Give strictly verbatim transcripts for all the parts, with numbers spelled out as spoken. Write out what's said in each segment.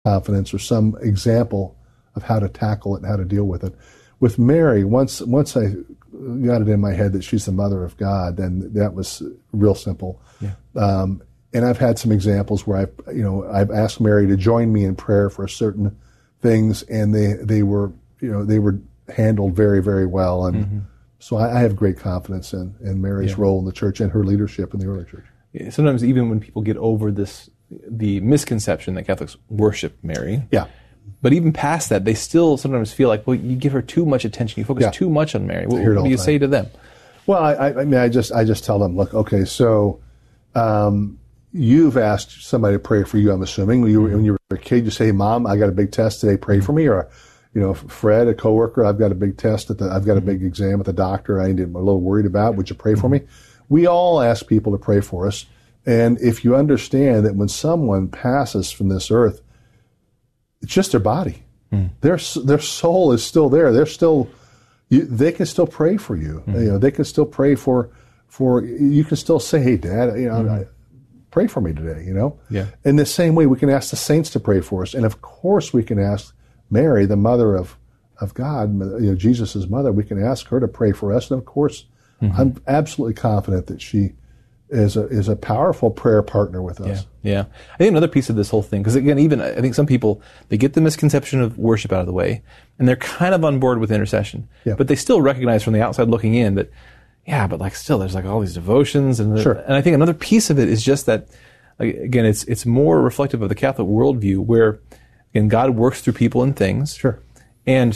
confidence or some example of how to tackle it and how to deal with it. With Mary, once once I got it in my head that she's the mother of God, then that was real simple. Yeah. Um, and I've had some examples where I've you know I've asked Mary to join me in prayer for certain things, and they they were you know they were handled very very well, and mm-hmm. so I, I have great confidence in in Mary's yeah. role in the church and her leadership in the early church. Yeah, sometimes even when people get over this, the misconception that Catholics worship Mary. Yeah. But even past that, they still sometimes feel like, well, you give her too much attention. You focus yeah. too much on Mary. What, what do you say to them? Well, I, I mean, I just I just tell them, look, okay, so um, you've asked somebody to pray for you, I'm assuming. When you, mm-hmm. when you were a kid, you say, hey, Mom, I got a big test today, pray mm-hmm. for me. Or, you know, Fred, a coworker, I've got a big test, at the, I've got a big exam at the doctor I need, I'm a little worried about. Would you pray mm-hmm. for me? We all ask people to pray for us. And if you understand that when someone passes from this earth, it's just their body. Mm. Their their soul is still there. They're still, you, they can still pray for you. Mm. You know, they can still pray for, for you can still say, hey, Dad, you know, mm. pray for me today. You know. Yeah. In the same way, we can ask the saints to pray for us, and of course, we can ask Mary, the mother of of God, you know, Jesus' mother. We can ask her to pray for us, and of course, mm-hmm. I'm absolutely confident that she is a is a powerful prayer partner with us. Yeah, yeah. I think another piece of this whole thing, because again, even I think some people, they get the misconception of worship out of the way, and they're kind of on board with intercession, yeah. but they still recognize from the outside looking in that, yeah, but like still, there's like all these devotions, and the, sure. and I think another piece of it is just that, again, it's it's more reflective of the Catholic worldview, where again, God works through people and things, sure, and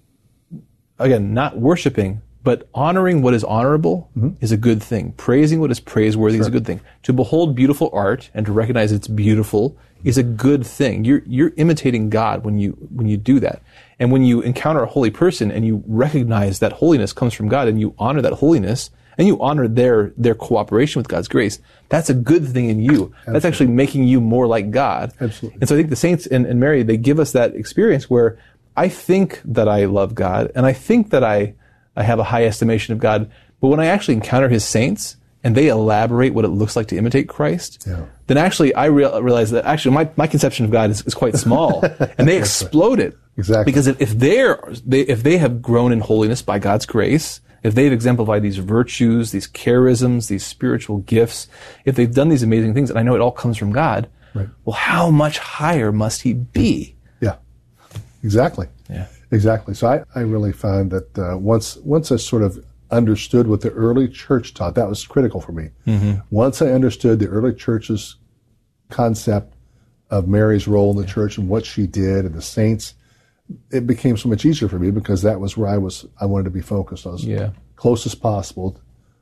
again, not worshiping, but honoring what is honorable mm-hmm. is a good thing. Praising what is praiseworthy sure. is a good thing. To behold beautiful art and to recognize it's beautiful is a good thing. You're you're imitating God when you when you do that. And when you encounter a holy person and you recognize that holiness comes from God and you honor that holiness and you honor their their cooperation with God's grace, that's a good thing in you. Absolutely. That's actually making you more like God. Absolutely. And so I think the saints and, and Mary, they give us that experience where I think that I love God and I think that I I have a high estimation of God, but when I actually encounter His saints and they elaborate what it looks like to imitate Christ, yeah. then actually I real, realize that actually my, my conception of God is, is quite small, and they explode it. Exactly. Because if, if they're they, if they have grown in holiness by God's grace, if they've exemplified these virtues, these charisms, these spiritual gifts, if they've done these amazing things, and I know it all comes from God, right. well, how much higher must He be? Yeah, exactly. Yeah. Exactly. So I, I really found that uh, once once I sort of understood what the early church taught, that was critical for me. Mm-hmm. Once I understood the early church's concept of Mary's role in the yeah. church and what she did and the saints, it became so much easier for me because that was where I was. I wanted to be focused. I was yeah. close as possible.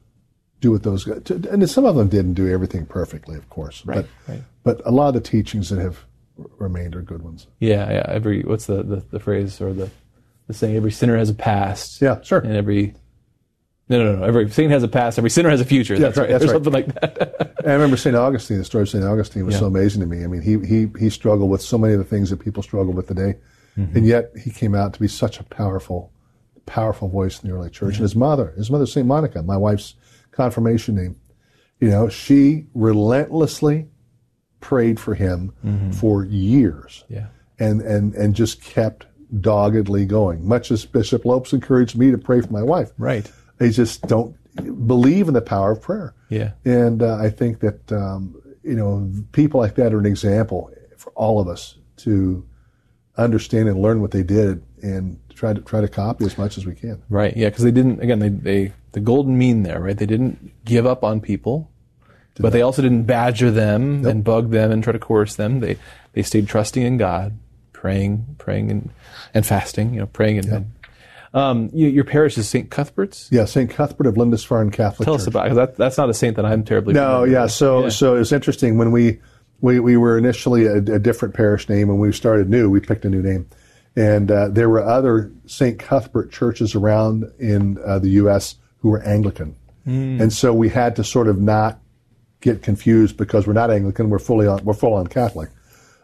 Do what those guys, and some of them didn't do everything perfectly, of course. Right. But right. but a lot of the teachings that have remained are good ones. Yeah, yeah. Every what's the, the, the phrase or the the saying? Every sinner has a past. Yeah, sure. And every no, no, no. Every saint has a past. Every sinner has a future. Yeah, that's right. That's or right. something like that. And I remember Saint Augustine. The story of Saint Augustine was yeah. so amazing to me. I mean, he he he struggled with so many of the things that people struggle with today, mm-hmm. and yet he came out to be such a powerful, powerful voice in the early church. Yeah. And his mother, his mother, Saint Monica, my wife's confirmation name. You know, she relentlessly prayed for him mm-hmm. for years, yeah. and, and, and just kept doggedly going, much as Bishop Lopes encouraged me to pray for my wife. Right. They just don't believe in the power of prayer. Yeah. And uh, I think that, um, you know, people like that are an example for all of us to understand and learn what they did and try to try to copy as much as we can. Right. Yeah. Because they didn't, again, they, they, the golden mean there, right? They didn't give up on people. But they also didn't badger them nope. and bug them and try to coerce them. They they stayed trusting in God, praying, praying and, and fasting, you know, praying and, yep. and um, you, your parish is Saint Cuthbert's? Yeah, Saint Cuthbert of Lindisfarne Catholic Tell Church. us about it, because that, that's not a saint that I'm terribly No, familiar yeah, with. so yeah. so it was interesting when we we, we were initially a, a different parish name. When we started new, we picked a new name. And uh, there were other Saint Cuthbert churches around in uh, the U S who were Anglican. Mm. And so we had to sort of not get confused because we're not Anglican, we're fully on, we're full on Catholic.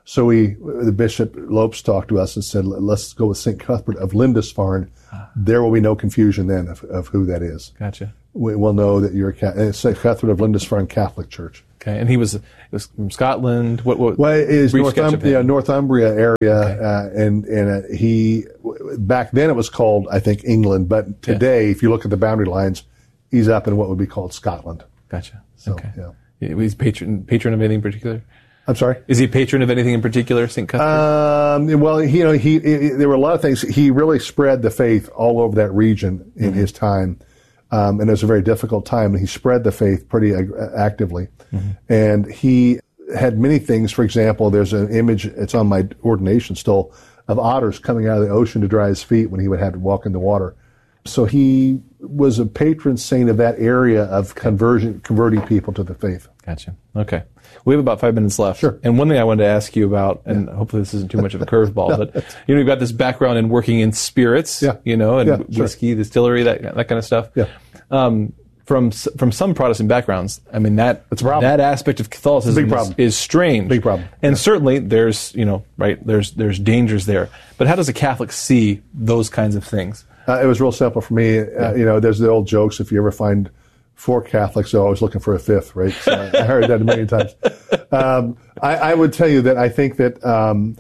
So we, the Bishop Lopes talked to us and said, let's go with Saint Cuthbert of Lindisfarne. There will be no confusion then of, of who that is. Gotcha. We will know that you're a Catholic. Saint Cuthbert of Lindisfarne Catholic Church. Okay, and he was, it was from Scotland. What? what well, it is brief sketch of Northum- yeah, him. Northumbria area, Okay. uh, and and uh, he back then it was called, I think, England, but today, if you look at the boundary lines, he's up in what would be called Scotland. Gotcha. So, okay. yeah. Yeah, he's patron patron of anything in particular. I'm sorry. Is he a patron of anything in particular, Saint Cuthbert? Um, well, he, you know, he, he there were a lot of things. He really spread the faith all over that region in Mm-hmm. his time, um, and it was a very difficult time. And he spread the faith pretty ag- actively, Mm-hmm. and he had many things. For example, there's an image. It's on my ordination still of otters coming out of the ocean to dry his feet when he would have to walk in the water. So he was a patron saint of that area of conversion, converting people to the faith. Gotcha. Okay. We have about five minutes left. Sure. And one thing I wanted to ask you about, and yeah. hopefully this isn't too much of a curveball, but you know, you've got this background in working in spirits, yeah. you know, and yeah, sure. whiskey, distillery, that that kind of stuff. Yeah. Um, from from some Protestant backgrounds, I mean that That's a problem. that aspect of Catholicism Big is, problem. is strange. Big problem. And Yeah. certainly there's you know right there's there's dangers there. But how does a Catholic see those kinds of things? Uh, it was real simple for me. Uh, you know, there's the old jokes. If you ever find four Catholics, they're always looking for a fifth, right? So I heard that a million times. Um, I, I would tell you that I think that um,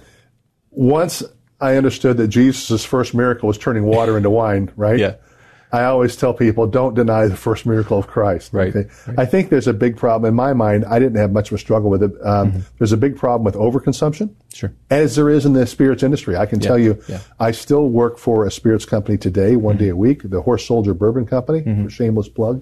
once I understood that Jesus' first miracle was turning water into wine, right? Yeah. I always tell people, don't deny the first miracle of Christ. Right. Okay? Right. I think there's a big problem. In my mind, I didn't have much of a struggle with it. Um, mm-hmm. There's a big problem with overconsumption. Sure. As there is in the spirits industry. I can Yeah. tell you, Yeah. I still work for a spirits company today, one mm-hmm. day a week, the Horse Soldier Bourbon Company, mm-hmm. shameless plug.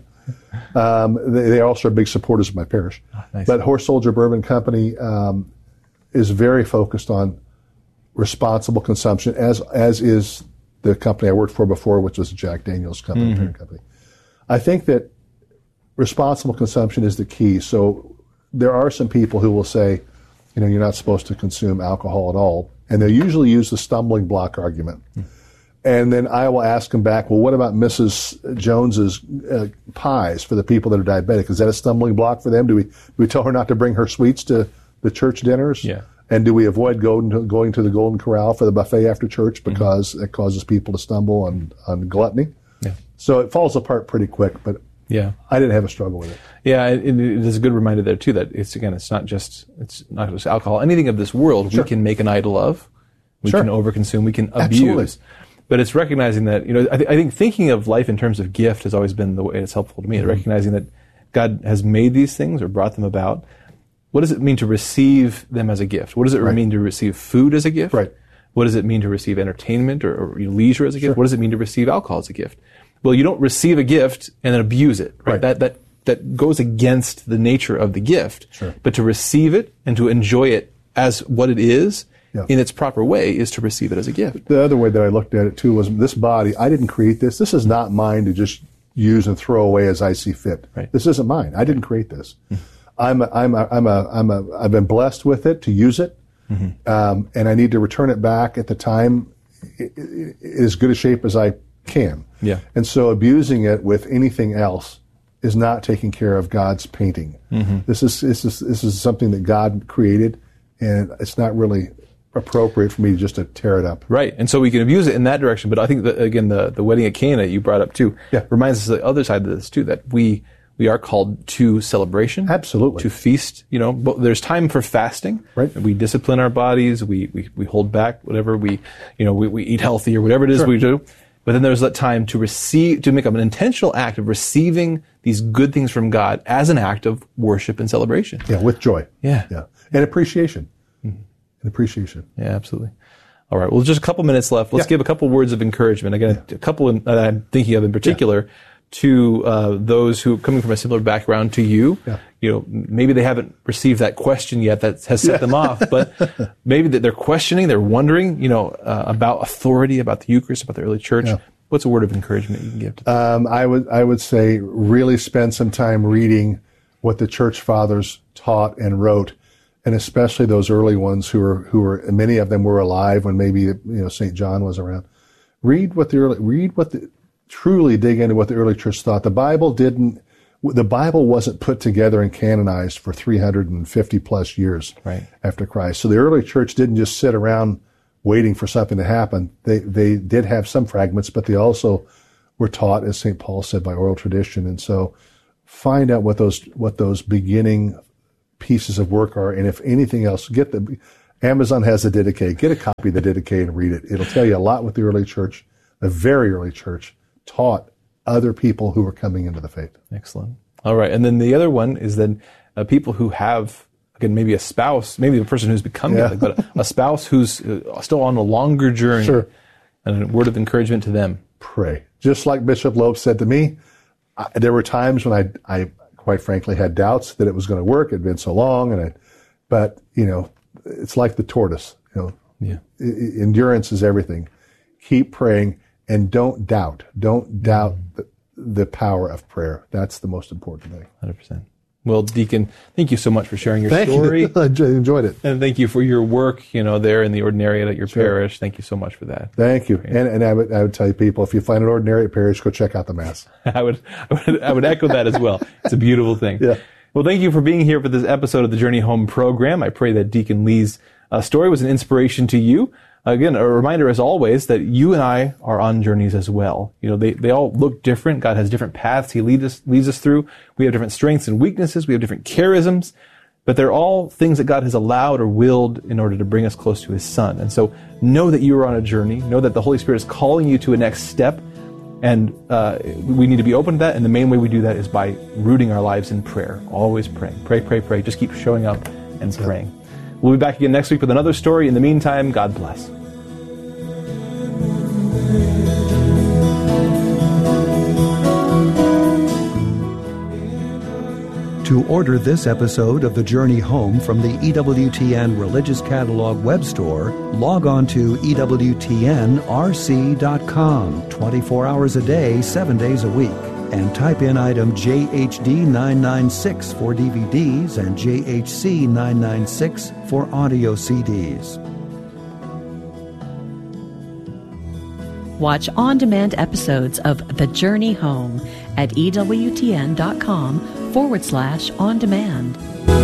Um, they, they also are big supporters of my parish. Oh, nice. But Horse Soldier Bourbon Company um, is very focused on responsible consumption, as as is the company I worked for before, which was Jack Daniels company, Mm-hmm. parent company. I think that responsible consumption is the key. So there are some people who will say, you know, you're not supposed to consume alcohol at all, and they usually use the stumbling block argument. Mm-hmm. And then I will ask them back, well, what about Missus Jones's uh, pies for the people that are diabetic? Is that a stumbling block for them? Do we do we tell her not to bring her sweets to the church dinners? Yeah. And do we avoid going to, going to the Golden Corral for the buffet after church because mm-hmm. it causes people to stumble on, on gluttony? Yeah. So it falls apart pretty quick, but yeah. I didn't have a struggle with it. Yeah, it, it is a good reminder there too that it's again, it's not just it's not just alcohol. Anything of this world Sure. we can make an idol of, we Sure. can overconsume, we can abuse. Absolutely. But it's recognizing that you know I, th- I think thinking of life in terms of gift has always been the way it's helpful to me. Mm-hmm. Recognizing that God has made these things or brought them about. What does it mean to receive them as a gift? What does it Right. mean to receive food as a gift? Right. What does it mean to receive entertainment or, or you know, leisure as a gift? Sure. What does it mean to receive alcohol as a gift? Well, you don't receive a gift and then abuse it. Right? Right. That that that goes against the nature of the gift. Sure. But to receive it and to enjoy it as what it is Yeah. in its proper way is to receive it as a gift. The other way that I looked at it too was this body, I didn't create this. This is not mine to just use and throw away as I see fit. Right. This isn't mine. I didn't create this. I'm a, I'm a, I'm a, I'm a, I've been blessed with it to use it. Mm-hmm. Um, and I need to return it back at the time i- i- in as good a shape as I can. Yeah. And so abusing it with anything else is not taking care of God's painting. Mm-hmm. This is, this is, this is something that God created, and it's not really appropriate for me just to tear it up. Right. And so we can abuse it in that direction. But I think that, again, the, the wedding at Cana you brought up too Yeah. reminds us of the other side of this too, that we we are called to celebration. Absolutely. To feast. You know, but there's time for fasting. Right. We discipline our bodies. We, we, we hold back whatever we, you know, we, we eat healthy or whatever it is Sure. we do. But then there's that time to receive, to make up an intentional act of receiving these good things from God as an act of worship and celebration. Yeah, with joy. Yeah. Yeah. And appreciation. Mm-hmm. And appreciation. Yeah, absolutely. All right. Well, just a couple minutes left. Let's Yeah. give a couple words of encouragement. Again, yeah. a couple in, that I'm thinking of in particular yeah. to uh, those who are coming from a similar background to you. Yeah. You know, maybe they haven't received that question yet that has set yeah. them off, but maybe that they're questioning, they're wondering, you know, uh, about authority, about the Eucharist, about the early church. Yeah. What's a word of encouragement you can give to them? Um, I would I would say really spend some time reading what the church fathers taught and wrote, and especially those early ones who were who were many of them were alive when maybe you know Saint John was around. Read what the early read what the truly dig into what the early church thought. The Bible didn't the Bible wasn't put together and canonized for three hundred fifty plus years Right. after Christ. So the early church didn't just sit around waiting for something to happen. They they did have some fragments, but they also were taught, as Saint Paul said, by oral tradition. And so find out what those what those beginning pieces of work are, and if anything else, get the Amazon has the Didache. Get a copy of the Didache and read it. It'll tell you a lot what the early church, the very early church, taught other people who were coming into the faith. Excellent. All right. And then the other one is then uh, people who have, again, maybe a spouse, maybe the person who's become Yeah. Catholic, but a, a spouse who's uh, still on a longer journey. Sure. And a word of encouragement to them. Pray. Just like Bishop Loeb said to me, I, there were times when I, I quite frankly had doubts that it was going to work. It had been so long, and I, but you know, it's like the tortoise. You know, Yeah. I- endurance is everything. Keep praying and don't doubt. Don't doubt the, the power of prayer. That's the most important thing. one hundred percent. Well, Deacon, thank you so much for sharing your Thank story. you. I enjoyed it. And thank you for your work, you know, there in the ordinariate at your Sure. parish. Thank you so much for that. Thank you. And, and I would I would tell you people, if you find an ordinary parish, go check out the Mass. I would, I would, I would echo that as well. It's a beautiful thing. Yeah. Well, thank you for being here for this episode of the Journey Home program. I pray that Deacon Lee's uh, story was an inspiration to you. Again, a reminder as always that you and I are on journeys as well. You know, they, they all look different. God has different paths He leads us, leads us through. We have different strengths and weaknesses. We have different charisms, but they're all things that God has allowed or willed in order to bring us close to His Son. And so know that you are on a journey. Know that the Holy Spirit is calling you to a next step. And uh, we need to be open to that. And the main way we do that is by rooting our lives in prayer. Always praying. Pray, pray, pray. Just keep showing up and praying. We'll be back again next week with another story. In the meantime, God bless. To order this episode of The Journey Home from the E W T N Religious Catalog web store, log on to E W T N R C dot com twenty-four hours a day, seven days a week, and type in item J H D nine ninety-six for D V Ds and J H C nine ninety-six for audio C Ds. Watch on-demand episodes of The Journey Home at EWTN.com forward slash on demand.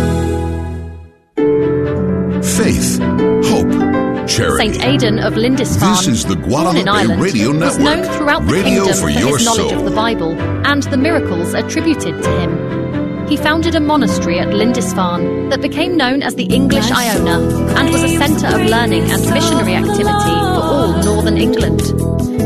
Faith, hope, charity. Saint Aidan of Lindisfarne, This is the born in Guadalupe Ireland, Radio was Network. known throughout the Radio kingdom for for your his knowledge soul. of the Bible and the miracles attributed to him. He founded a monastery at Lindisfarne that became known as the English Iona and was a centre of learning and missionary activity for all northern England.